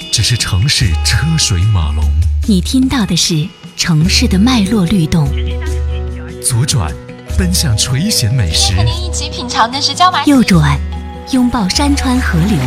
只是城市车水马龙， 你听到的是城市的脉络律动。 左转，奔向垂涎美食； 和您一起品尝的是椒麻鸡。 右转，拥抱山川河流。